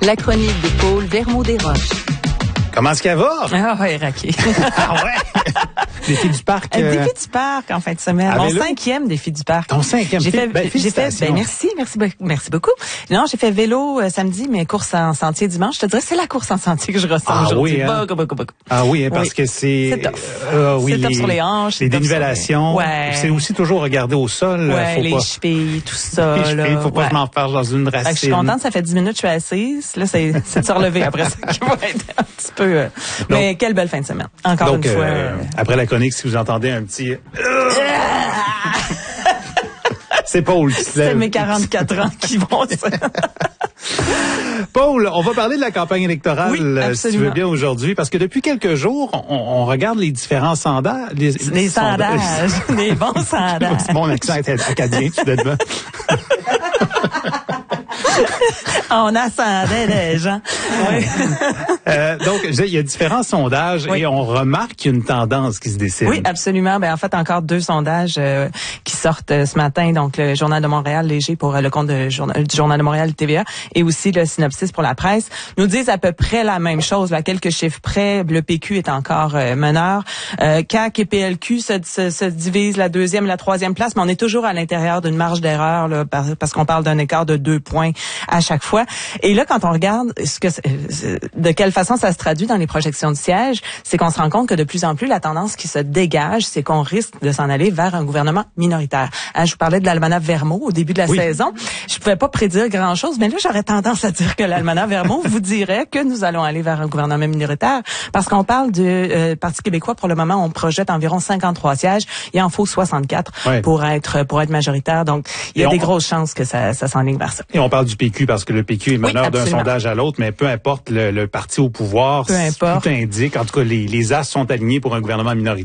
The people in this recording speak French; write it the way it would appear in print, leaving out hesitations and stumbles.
La chronique de Paul Vermeau-Desroches. Comment est-ce qu'elle va? Ah ouais, raqué. Ah ouais? Défi du parc. Défi du parc en fin de semaine. Mon 5e défi du parc. Ton 5e. Merci beaucoup. Non, j'ai fait vélo samedi, mais course en sentier dimanche. Je te dirais, c'est la course en sentier que je ressens aujourd'hui. Oui, hein? Beaucoup. Ah oui, hein, parce que c'est tough. Oui, c'est tough sur les hanches. Les dénivellations. Ouais. C'est aussi toujours regarder au sol. Ouais, faut les pas. chevilles, tout ça. Les chevilles, faut pas que je m'en fasse dans une racine. Je suis contente, ça fait 10 minutes que je suis assise. Là, c'est de se relever après ça qui va être un petit peu... Mais quelle belle fin de semaine. Encore une fois. Après la chronique, si vous entendez un petit... C'est Paul qui se lève. C'est mes 44 ans qui vont... Paul, on va parler de la campagne électorale, si tu veux bien, aujourd'hui, parce que depuis quelques jours, on regarde les différents sondages. Les sondages, les bons sondages. Mon accent est acadien, tu dois te On attendait des gens. Oui. Donc, il y a différents sondages et on remarque qu'il y a une tendance qui se dessine. Oui, absolument. En fait, encore 2 sondages qui sortent ce matin. Donc, le Journal de Montréal léger pour le compte du Journal de Montréal TVA et aussi le synopsis pour la presse nous disent à peu près la même chose. À quelques chiffres près, le PQ est encore meneur. CAQ et PLQ se divisent la 2e et la 3e place, mais on est toujours à l'intérieur d'une marge d'erreur là, parce qu'on parle d'un écart de 2 points à chaque fois. Et là, quand on regarde de quelle façon ça se traduit dans les projections de sièges, c'est qu'on se rend compte que de plus en plus, la tendance qui se dégage, c'est qu'on risque de s'en aller vers un gouvernement minoritaire. Je vous parlais de l'Almanach Vermeau au début de la saison. Je pouvais pas prédire grand-chose, mais là, j'aurais tendance à dire que l'Almanach Vermeau vous dirait que nous allons aller vers un gouvernement minoritaire parce qu'on parle du Parti québécois. Pour le moment, on projette environ 53 sièges. Il en faut 64 pour être majoritaire. Donc, il y a des grosses chances que ça s'enligne vers ça. Et on parle du PQ parce que le PQ est meneur d'un sondage à l'autre, mais peu importe le parti au pouvoir, tout indique, en tout cas, les as sont alignés pour un gouvernement minoritaire.